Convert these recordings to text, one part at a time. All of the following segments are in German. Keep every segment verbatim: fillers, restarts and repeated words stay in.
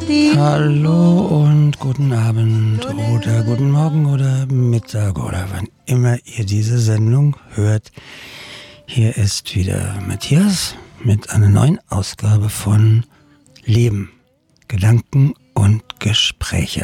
Hallo und guten Abend oder guten Morgen oder Mittag oder wann immer ihr diese Sendung hört. Hier ist wieder Matthias mit einer neuen Ausgabe von Leben, Gedanken und Gespräche.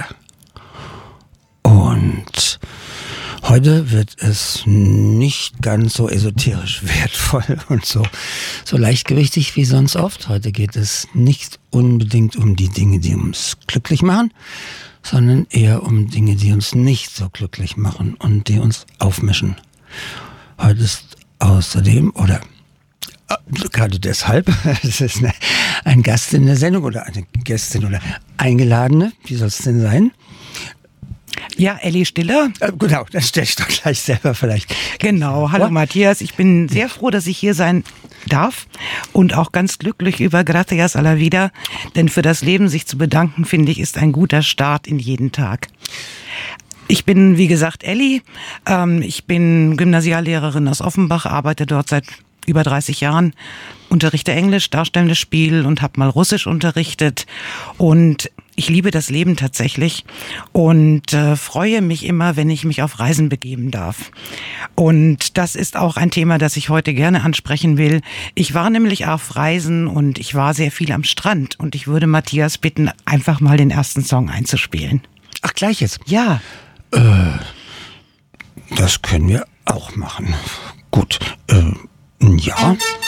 Und heute wird es nicht ganz so esoterisch wertvoll und so, so leichtgewichtig wie sonst oft. Heute geht es nicht unbedingt um die Dinge, die uns glücklich machen, sondern eher um Dinge, die uns nicht so glücklich machen und die uns aufmischen. Heute ist außerdem, oder äh, gerade deshalb, es ist eine, ein Gast in der Sendung oder eine Gästin oder Eingeladene, wie soll es denn sein? Ja, Elli Stiller. Äh, genau, dann stell ich doch gleich selber vielleicht. Genau, hallo Matthias, ich bin sehr froh, dass ich hier sein darf und auch ganz glücklich über Gracias a la Vida, denn für das Leben sich zu bedanken, finde ich, ist ein guter Start in jeden Tag. Ich bin, wie gesagt, Elli, ähm, ich bin Gymnasiallehrerin aus Offenbach, arbeite dort seit über dreißig Jahren, unterrichte Englisch, darstellendes Spiel und habe mal Russisch unterrichtet und ich liebe das Leben tatsächlich und äh, freue mich immer, wenn ich mich auf Reisen begeben darf. Und das ist auch ein Thema, das ich heute gerne ansprechen will. Ich war nämlich auf Reisen und ich war sehr viel am Strand und ich würde Matthias bitten, einfach mal den ersten Song einzuspielen. Ach, gleich jetzt? Ja. Äh, das können wir auch machen. Gut, äh, ja.